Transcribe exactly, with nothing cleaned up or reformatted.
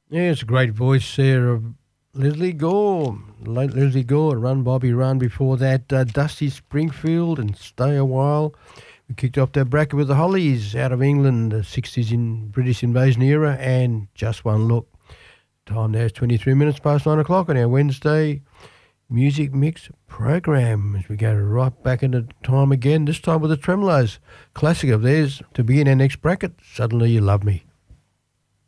Yeah, it's a great voice there of Leslie Gore. Late Leslie Gore, Run Bobby Run. Before that, uh, Dusty Springfield and Stay a While. We kicked off that bracket with the Hollies out of England, the sixties in British invasion era, and Just One Look. Time now is twenty-three minutes past nine o'clock on our Wednesday music mix program as we go right back into time again, this time with the Tremolos. Classic of theirs to begin our next bracket, Suddenly You Love Me.